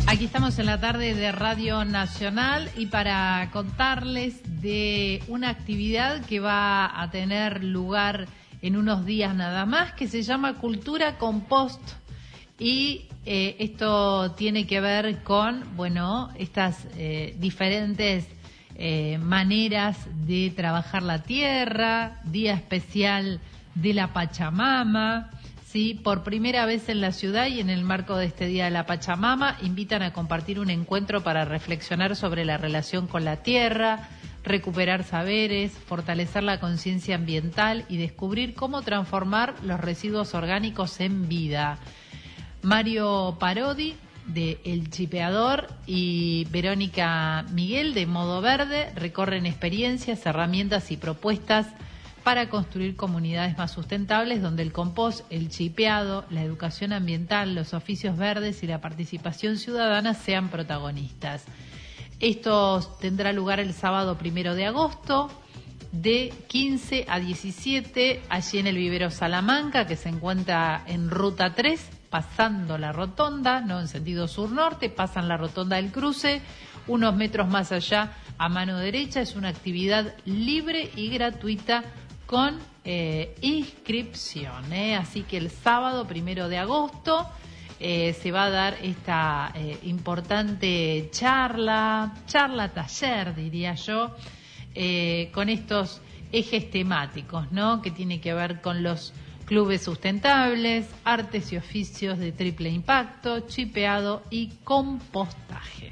Aquí estamos en la tarde de Radio Nacional y para contarles de una actividad que va a tener lugar en unos días nada más, que se llama Cultura Compost. Y esto tiene que ver con, estas diferentes maneras de trabajar la tierra, día especial de la Pachamama. Sí, por primera vez en la ciudad y en el marco de este Día de la Pachamama, invitan a compartir un encuentro para reflexionar sobre la relación con la tierra, recuperar saberes, fortalecer la conciencia ambiental y descubrir cómo transformar los residuos orgánicos en vida. Mario Parodi, de El Chipeador, y Verónica Miguel, de Modo Verde, recorren experiencias, herramientas y propuestas para construir comunidades más sustentables donde el compost, el chipeado, la educación ambiental, los oficios verdes y la participación ciudadana sean protagonistas. Esto tendrá lugar el sábado 1 de agosto de 15 a 17 allí en el Vivero Salamanca, que se encuentra en Ruta 3, pasando la rotonda, no en sentido sur-norte, pasan la rotonda del cruce, unos metros más allá a mano derecha. Es una actividad libre y gratuita con inscripción, así que el sábado 1 de agosto se va a dar esta importante charla-taller, diría yo, con estos ejes temáticos, ¿no? Que tiene que ver con los clubes sustentables, artes y oficios de triple impacto, chipeado y compostaje.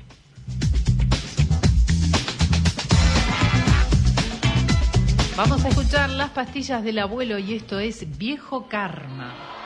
Vamos a escuchar Las pastillas del abuelo y esto es Viejo Karma.